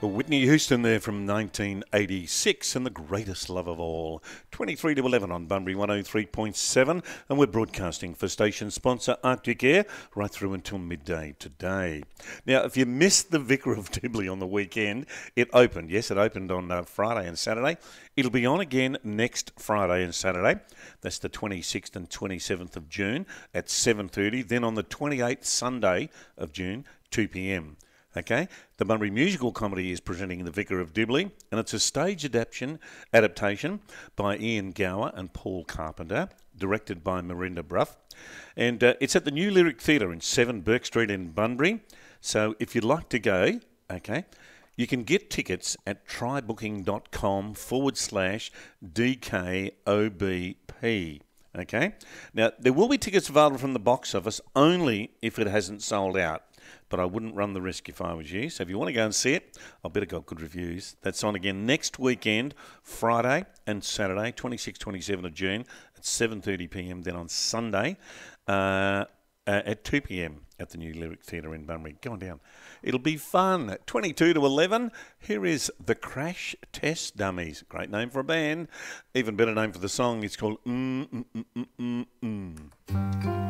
Well, Whitney Houston there from 1986 and the greatest love of all. 23 to 11 on Bunbury 103.7, and we're broadcasting for station sponsor Arctic Air right through until midday today. Now, if you missed the Vicar of Dibley on the weekend, it opened. Yes, it opened on Friday and Saturday. It'll be on again next Friday and Saturday. That's the 26th and 27th of June at 7:30. Then on the 28th Sunday of June, 2 p.m. Okay, the Bunbury Musical Comedy is presenting The Vicar of Dibley, and it's a stage adaptation by Ian Gower and Paul Carpenter, directed by Miranda Bruff, and it's at the New Lyric Theatre in 7 Burke Street in Bunbury. So if you'd like to go, okay, you can get tickets at trybooking.com/DKOBP. Okay, now there will be tickets available from the box office only if it hasn't sold out. But I wouldn't run the risk if I was you. So if you want to go and see it, I better got good reviews. That's on again next weekend, Friday and Saturday, 26, 27 of June at 7:30 p.m. Then on Sunday at 2 p.m. at the New Lyric Theatre in Bunbury. Go on down. It'll be fun. 22 to 11. Here is the Crash Test Dummies. Great name for a band. Even better name for the song. It's called